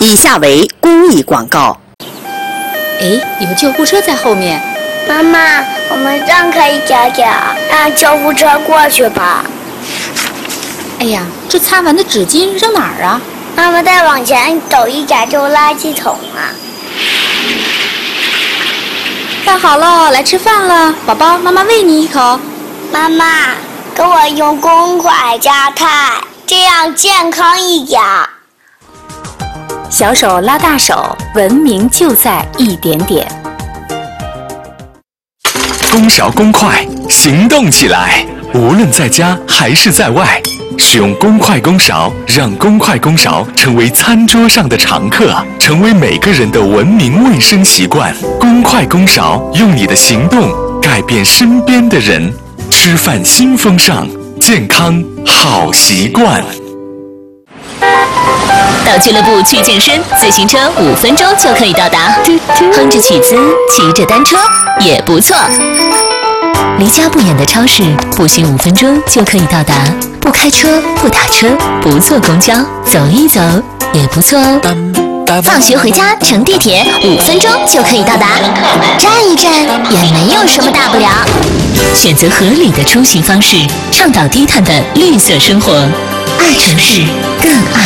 以下为公益广告。 哎，有救护车在后面。 妈妈，我们让开一点点，让救护车过去吧。 哎呀，这擦完的纸巾扔哪儿啊？ 妈妈，再往前走一点就垃圾桶了。 饭好了，来吃饭了，宝宝，妈妈喂你一口。 妈妈，给我用公筷加菜，这样健康一点。 小手拉大手，文明就在一点点。 公勺公筷，行动起来！无论在家还是在外，使用公筷公勺，让公筷公勺成为餐桌上的常客，成为每个人的文明卫生习惯。公筷公勺，用你的行动改变身边的人。吃饭新风尚，健康好习惯。 到俱乐部去健身，自行车5分钟就可以到达。哼着曲子，骑着单车也不错。离家不远的超市，步行5分钟就可以到达。不开车，不打车，不坐公交，走一走也不错哦。放学回家乘地铁5分钟就可以到达，站一站也没有什么大不了。选择合理的出行方式，倡导低碳的绿色生活，爱城市更爱。